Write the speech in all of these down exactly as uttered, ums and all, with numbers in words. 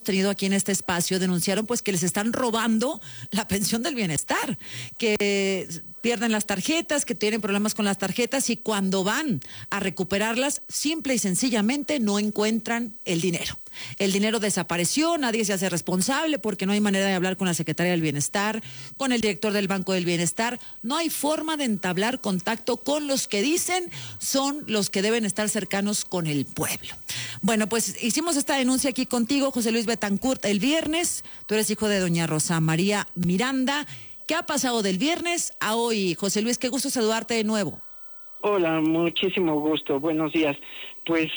tenido aquí en este espacio, denunciaron pues que les están robando la pensión del bienestar, que pierden las tarjetas, que tienen problemas con las tarjetas y cuando van a recuperarlas, simple y sencillamente no encuentran el dinero. El dinero desapareció, nadie se hace responsable porque no hay manera de hablar con la secretaria del Bienestar, con el director del Banco del Bienestar. No hay forma de entablar contacto con los que dicen son los que deben estar cercanos con el pueblo. Bueno, pues hicimos esta denuncia aquí contigo, José Luis Betancourt, el viernes. Tú eres hijo de doña Rosa María Miranda. ¿Qué ha pasado del viernes a hoy, José Luis? Qué gusto saludarte de nuevo. Hola, muchísimo gusto. Buenos días. Pues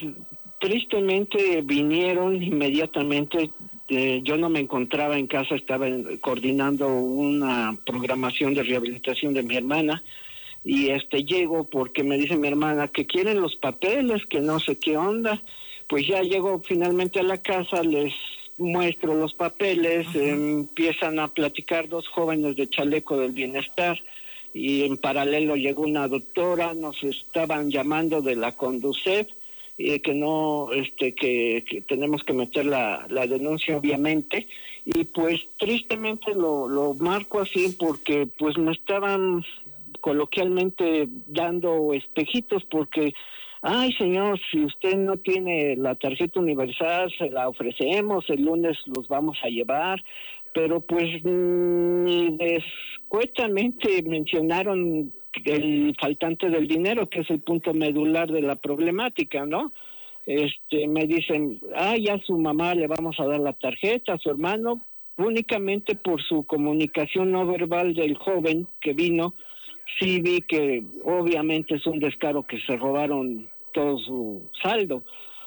tristemente vinieron inmediatamente. Eh, yo no me encontraba en casa, estaba en, coordinando una programación de rehabilitación de mi hermana y este llego porque me dice mi hermana que quieren los papeles, que no sé qué onda. Pues ya llego finalmente a la casa, les muestro los papeles, eh, empiezan a platicar dos jóvenes de chaleco del bienestar y en paralelo llegó una doctora, nos estaban llamando de la Conducef, eh, que no, este, que, que tenemos que meter la, la denuncia obviamente, y pues tristemente lo, lo marco así porque pues me estaban coloquialmente dando espejitos porque ay, señor, si usted no tiene la tarjeta universal, se la ofrecemos, el lunes los vamos a llevar, pero pues ni descuetamente mencionaron el faltante del dinero, que es el punto medular de la problemática, ¿no? Este, me dicen, ah, ya su mamá le vamos a dar la tarjeta, a su hermano, únicamente por su comunicación no verbal del joven que vino. Sí vi que obviamente es un descaro que se robaron todo su saldo.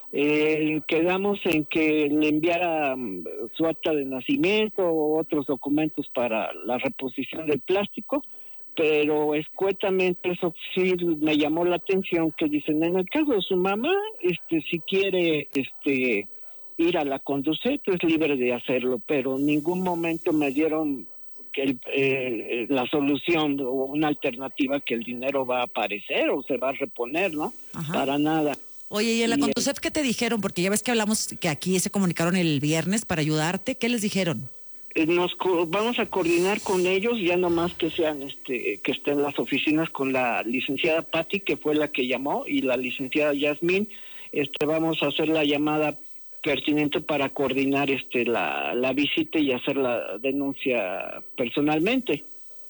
Eh, quedamos en que le enviara um, su acta de nacimiento o otros documentos para la reposición del plástico, pero escuetamente eso sí me llamó la atención, que dicen, en el caso de su mamá, este, si quiere este ir a la Conducef, es libre de hacerlo, pero en ningún momento me dieron que el, eh, la solución o una alternativa que el dinero va a aparecer o se va a reponer, ¿no? Ajá. Para nada. Oye, ¿y en la Conducef qué te dijeron? Porque ya ves que hablamos que aquí se comunicaron el viernes para ayudarte. ¿Qué les dijeron? Eh, nos co- vamos a coordinar con ellos, ya nomás que sean, este, que estén las oficinas con la licenciada Patti, que fue la que llamó, y la licenciada Yasmín. Este, vamos a hacer la llamada pertinente para coordinar este la, la visita y hacer la denuncia personalmente,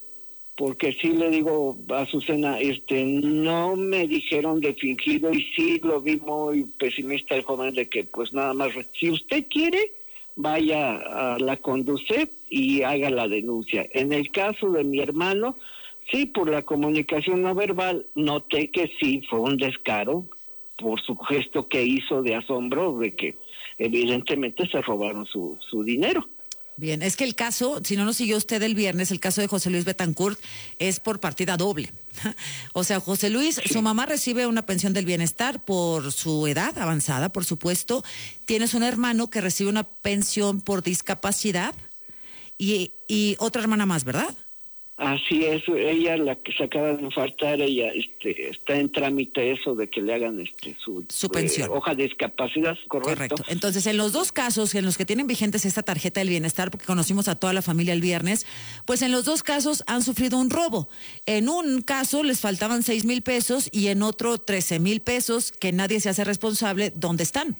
porque sí le digo a Azucena, este no me dijeron de fingido y sí lo vi muy pesimista el joven de que pues nada más, si usted quiere vaya a la Conducef y haga la denuncia. En el caso de mi hermano, sí, por la comunicación no verbal noté que sí fue un descaro por su gesto que hizo de asombro de que evidentemente se robaron su, su dinero. Bien, es que el caso, si no lo siguió usted el viernes, el caso de José Luis Betancourt es por partida doble. O sea, José Luis, sí. Su mamá recibe una pensión del bienestar por su edad avanzada, por supuesto. Tienes un hermano que recibe una pensión por discapacidad y, y otra hermana más, ¿verdad? Así es, ella la que se acaba de infartar, ella este, está en trámite eso de que le hagan este su, su pensión. Eh, hoja de discapacidad, correcto. Correcto. Entonces, en los dos casos en los que tienen vigentes esta tarjeta del bienestar, porque conocimos a toda la familia el viernes, pues en los dos casos han sufrido un robo. En un caso les faltaban seis mil pesos y en otro trece mil pesos que nadie se hace responsable. ¿Dónde están?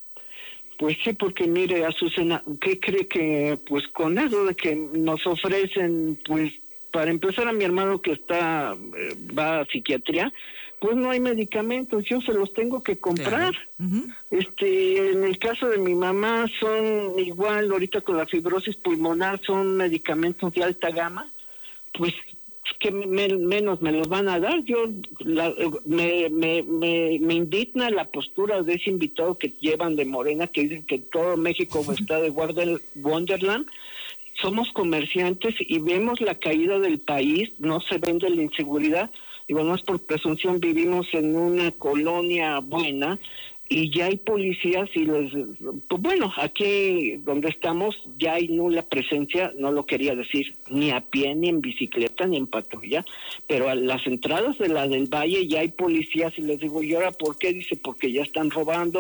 Pues sí, porque mire, Azucena, ¿qué cree que pues con eso de que nos ofrecen, pues para empezar a mi hermano que está, eh, va a psiquiatría, pues no hay medicamentos, yo se los tengo que comprar. Claro. Uh-huh. Este, en el caso de mi mamá son igual, ahorita con la fibrosis pulmonar son medicamentos de alta gama, pues que me, menos me los van a dar. Yo la, me, me, me, me indigna la postura de ese invitado que llevan de Morena, que dicen que todo México está de Wonderland. Somos comerciantes y vemos la caída del país, no se vende la inseguridad, y bueno, es por presunción, vivimos en una colonia buena y ya hay policías y les, pues bueno, aquí donde estamos ya hay nula presencia, no lo quería decir, ni a pie, ni en bicicleta, ni en patrulla, pero a las entradas de la del Valle ya hay policías y les digo, ¿y ahora por qué? Dice, porque ya están robando.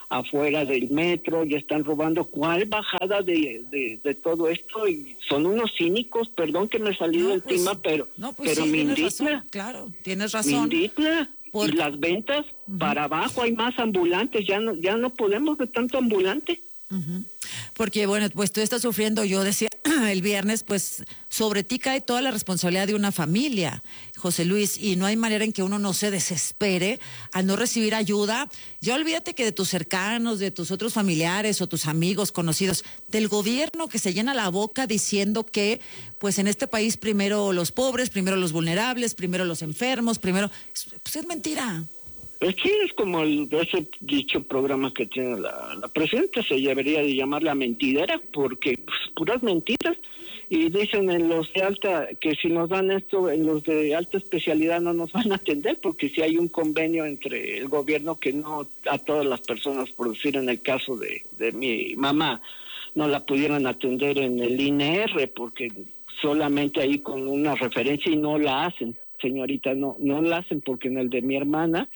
afuera del metro, ya están robando. ¿Cuál bajada de, de, de todo esto? Y son unos cínicos, perdón que me salí No, del pues, tema, pero, no, pues pero sí, me tienes indigna. razón, claro, tienes Me razón. indigna. Por... Y las ventas, uh-huh. para abajo hay más ambulantes, ya no, ya no podemos de tanto ambulante. Uh-huh. Porque bueno, pues tú estás sufriendo, yo decía el viernes, pues sobre ti cae toda la responsabilidad de una familia, José Luis, y no hay manera en que uno no se desespere al no recibir ayuda. Ya olvídate que de tus cercanos, de tus otros familiares o tus amigos, conocidos, del gobierno que se llena la boca diciendo que pues en este país primero los pobres, primero los vulnerables, primero los enfermos, primero, pues es mentira. Sí, es como el, ese dicho programa que tiene la, la presidenta, se debería de llamar La Mentidera, porque pues, puras mentiras. Y dicen en los de alta, que si nos dan esto, en los de alta especialidad no nos van a atender, porque si hay un convenio entre el gobierno que no a todas las personas, por decir en el caso de, de mi mamá, no la pudieran atender en el I N R, porque solamente ahí con una referencia y no la hacen, señorita, no, no la hacen, porque en el de mi hermana,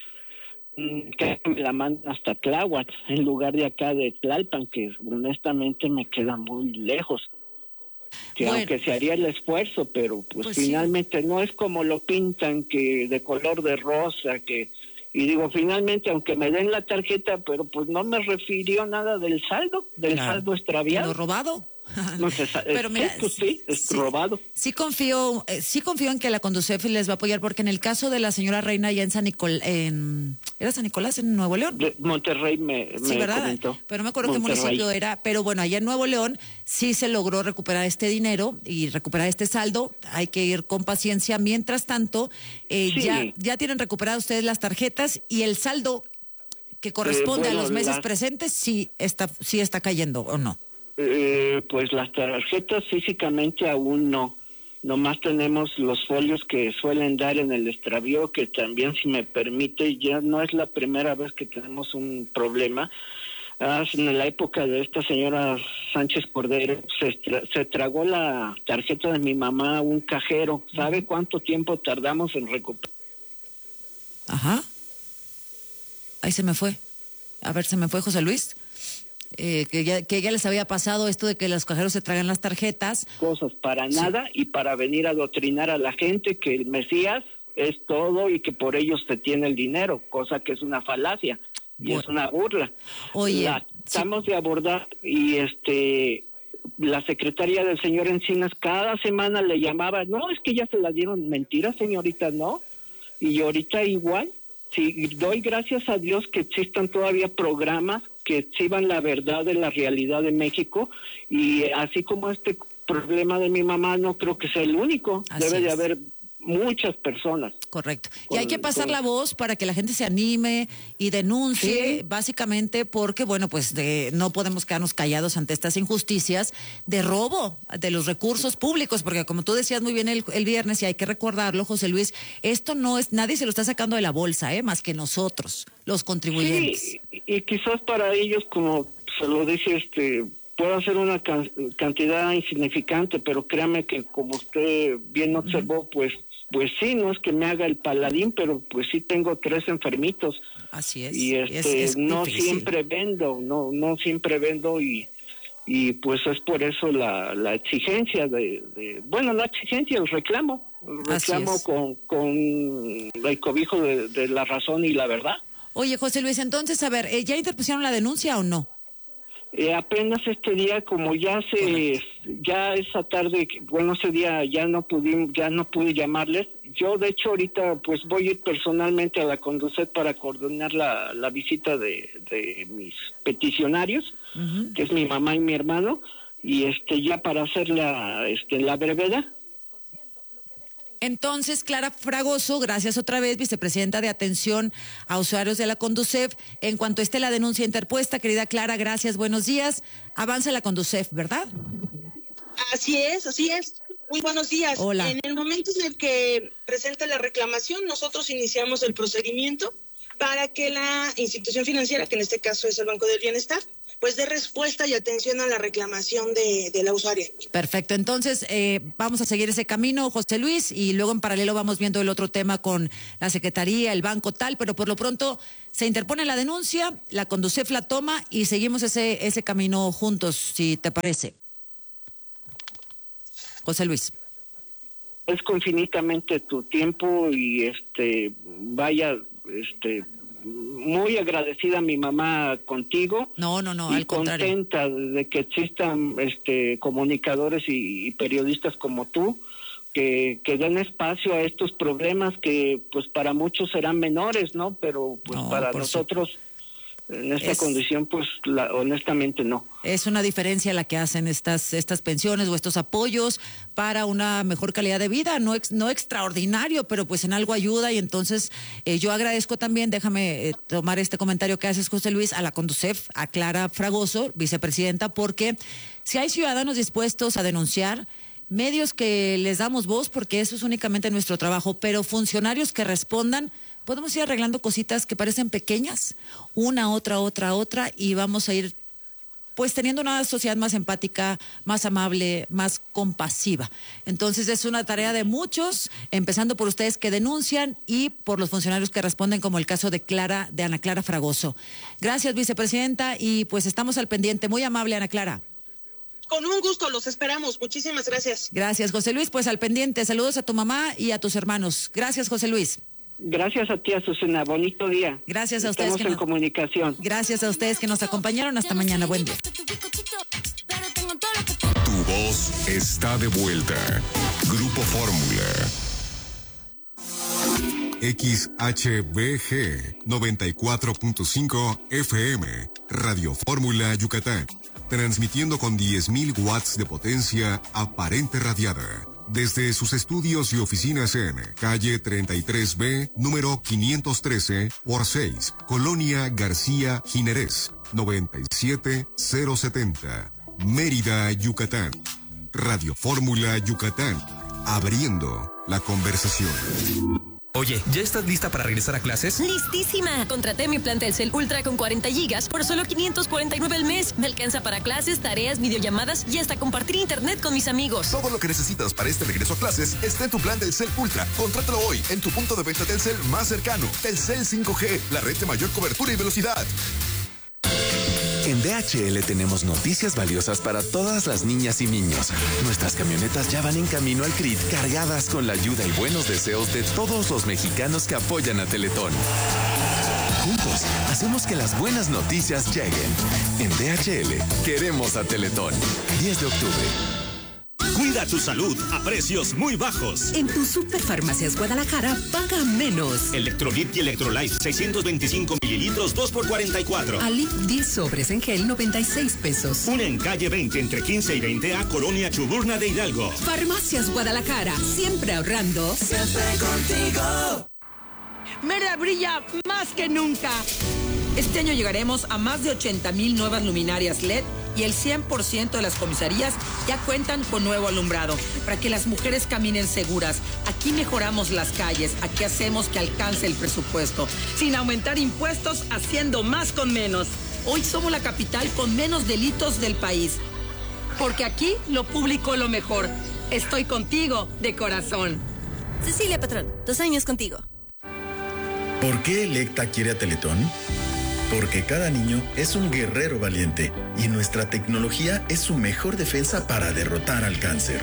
que me la mandan hasta Tláhuac en lugar de acá de Tlalpan, que honestamente me queda muy lejos, que bueno, aunque se haría el esfuerzo, pero pues, pues finalmente sí. No es como lo pintan, que de color de rosa, que y digo, finalmente, aunque me den la tarjeta, pero pues no me refirió nada del saldo, del claro. saldo extraviado. ¿Lo robado? No sé, pero mira, esto sí, es sí, robado. Sí confío, eh, sí confío en que la Conducef les va a apoyar, porque en el caso de la señora Reina allá en San Nicolás, en, ¿era San Nicolás en Nuevo León? De Monterrey me, sí, me ¿verdad? comentó. Pero no me acuerdo Monterrey. Qué municipio era, pero bueno, allá en Nuevo León sí se logró recuperar este dinero y recuperar este saldo. Hay que ir con paciencia. Mientras tanto, eh, sí. ya, ya tienen recuperado ustedes las tarjetas y el saldo que corresponde eh, bueno, a los meses las... presentes sí está, sí está cayendo, ¿o no? Eh, pues las tarjetas físicamente aún no, nomás tenemos los folios que suelen dar en el extravío, que también, si me permite, ya no es la primera vez que tenemos un problema. Ah, en la época de esta señora Sánchez Cordero se, tra- se tragó la tarjeta de mi mamá un cajero. ¿Sabe cuánto tiempo tardamos en recuperar? Ajá. Ahí se me fue. A ver, se me fue José Luis. Eh, que, ya, que ya les había pasado esto de que los cajeros se tragan las tarjetas. Cosas para sí. nada y para venir a adoctrinar a la gente que el Mesías es todo y que por ellos se tiene el dinero, cosa que es una falacia y bueno. es una burla. Oye, la tratamos sí. de abordar y este la secretaria del señor Encinas cada semana le llamaba, no, es que ya se la dieron. Mentira, señorita, no. Y ahorita igual, sí, doy gracias a Dios que existan todavía programas que exhiban la verdad de la realidad de México, y así como este problema de mi mamá, no creo que sea el único. Así debe es. de haber muchas personas. Correcto. Con, y hay que pasar con... la voz para que la gente se anime y denuncie, sí. básicamente porque, bueno, pues de, no podemos quedarnos callados ante estas injusticias de robo de los recursos públicos, porque como tú decías muy bien el, el viernes, y hay que recordarlo, José Luis, esto no es, nadie se lo está sacando de la bolsa, ¿eh? Más que nosotros, los contribuyentes. Sí, y, y quizás para ellos, como se lo dice este... puede ser una can- cantidad insignificante, pero créame que como usted bien observó, pues pues sí, no es que me haga el paladín, pero pues sí tengo tres enfermitos. Así es. Y este es, es no difícil. siempre vendo, no no siempre vendo y y pues es por eso la la exigencia de, de bueno, la exigencia, el reclamo, el reclamo con con el cobijo de, de la razón y la verdad. Oye, José Luis, entonces, a ver, ¿ya interpusieron la denuncia o no? Eh, apenas este día, como ya se, Correcto. ya esa tarde, bueno, ese día ya no pudimos, ya no pude llamarles. Yo, de hecho, ahorita pues voy a ir personalmente a la Conducef para coordinar la, la visita de, de mis peticionarios, uh-huh. que es mi mamá y mi hermano, y este ya para hacer la, este, la brevedad. Entonces, Clara Fragoso, gracias otra vez, vicepresidenta de Atención a Usuarios de la Conducef. En cuanto esté la denuncia interpuesta, querida Clara, gracias, buenos días. Avanza la Conducef, ¿verdad? Así es, así es. Muy buenos días. Hola. En el momento en el que presenta la reclamación, nosotros iniciamos el procedimiento para que la institución financiera, que en este caso es el Banco del Bienestar, pues dé respuesta y atención a la reclamación de, de la usuaria. Perfecto, entonces eh, vamos a seguir ese camino, José Luis, y luego en paralelo vamos viendo el otro tema con la Secretaría, el banco, tal, pero por lo pronto se interpone la denuncia, la Conducef la toma y seguimos ese, ese camino juntos, si te parece. José Luis. Es infinitamente tu tiempo y este vaya este muy agradecida mi mamá contigo. No, no, no, y al contrario. Contenta de que existan este comunicadores y, y periodistas como tú que, que den espacio a estos problemas que pues para muchos serán menores, ¿no? Pero pues No, para por nosotros su... en esta es... condición pues la, honestamente no. Es una diferencia la que hacen estas estas pensiones o estos apoyos para una mejor calidad de vida, no ex, no extraordinario, pero pues en algo ayuda y entonces eh, yo agradezco también, déjame eh, tomar este comentario que haces, José Luis, a la Conducef, a Clara Fragoso, vicepresidenta, porque si hay ciudadanos dispuestos a denunciar, medios que les damos voz, porque eso es únicamente nuestro trabajo, pero funcionarios que respondan, podemos ir arreglando cositas que parecen pequeñas, una, otra, otra, otra, y vamos a ir pues teniendo una sociedad más empática, más amable, más compasiva. Entonces es una tarea de muchos, empezando por ustedes que denuncian y por los funcionarios que responden, como el caso de Clara, de Ana Clara Fragoso. Gracias, vicepresidenta, y pues estamos al pendiente. Muy amable, Ana Clara. Con un gusto, los esperamos. Muchísimas gracias. Gracias, José Luis, pues al pendiente. Saludos a tu mamá y a tus hermanos. Gracias, José Luis. Gracias a ti, Azucena. Bonito día. Gracias a ustedes. Estamos que en no... comunicación. Gracias a ustedes que nos acompañaron. Hasta mañana. Buen día. Tu voz está de vuelta. Grupo Fórmula. X H B G noventa y cuatro punto cinco F M. Radio Fórmula Yucatán. Transmitiendo con diez mil watts de potencia aparente radiada. Desde sus estudios y oficinas en calle treinta y tres B, número quinientos trece por seis, Colonia García Jiménez, noventa y siete mil setenta, Mérida, Yucatán. Radio Fórmula Yucatán, abriendo la conversación. Oye, ¿ya estás lista para regresar a clases? ¡Listísima! Contraté mi plan Telcel Ultra con cuarenta gigas por solo quinientos cuarenta y nueve al mes. Me alcanza para clases, tareas, videollamadas y hasta compartir internet con mis amigos. Todo lo que necesitas para este regreso a clases está en tu plan Telcel Ultra. Contrátalo hoy en tu punto de venta Telcel más cercano. Telcel cinco G, la red de mayor cobertura y velocidad. En D H L tenemos noticias valiosas para todas las niñas y niños. Nuestras camionetas ya van en camino al C R I T, cargadas con la ayuda y buenos deseos de todos los mexicanos que apoyan a Teletón. Juntos, hacemos que las buenas noticias lleguen. En D H L, queremos a Teletón. diez de octubre. Cuida tu salud a precios muy bajos. En tu Superfarmacias Guadalajara, paga menos. Electrolit y Electrolyte, seiscientos veinticinco mililitros, dos por cuarenta y cuatro. Alip diez sobres en gel, noventa y seis pesos. Una en calle veinte, entre quince y veinte A, Colonia Chuburna de Hidalgo. Farmacias Guadalajara, siempre ahorrando. Siempre contigo. Mérida brilla más que nunca. Este año llegaremos a más de ochenta mil nuevas luminarias L E D y el cien por ciento de las comisarías ya cuentan con nuevo alumbrado para que las mujeres caminen seguras. Aquí mejoramos las calles, aquí hacemos que alcance el presupuesto, sin aumentar impuestos, haciendo más con menos. Hoy somos la capital con menos delitos del país, porque aquí lo público es lo mejor. Estoy contigo de corazón. Cecilia Patrón, dos años contigo. ¿Por qué Electa quiere a Teletón? Porque cada niño es un guerrero valiente y nuestra tecnología es su mejor defensa para derrotar al cáncer.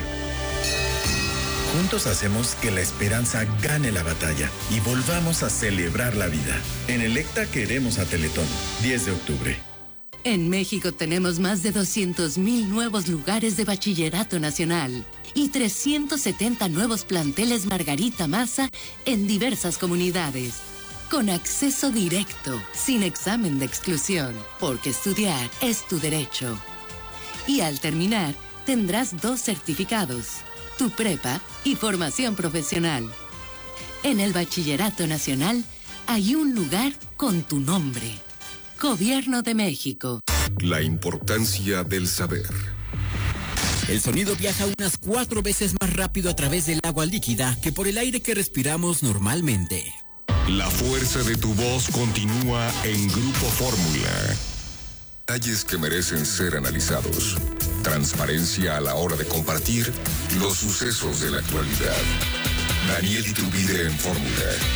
Juntos hacemos que la esperanza gane la batalla y volvamos a celebrar la vida. En Electa queremos a Teletón. diez de octubre. En México tenemos más de doscientos mil nuevos lugares de bachillerato nacional y trescientos setenta nuevos planteles Margarita Maza en diversas comunidades. Con acceso directo, sin examen de exclusión, porque estudiar es tu derecho. Y al terminar, tendrás dos certificados, tu prepa y formación profesional. En el Bachillerato Nacional hay un lugar con tu nombre. Gobierno de México. La importancia del saber. El sonido viaja unas cuatro veces más rápido a través del agua líquida que por el aire que respiramos normalmente. La fuerza de tu voz continúa en Grupo Fórmula. detalles que merecen ser analizados. Transparencia a la hora de compartir los sucesos de la actualidad. Daniel Iturbide en Fórmula.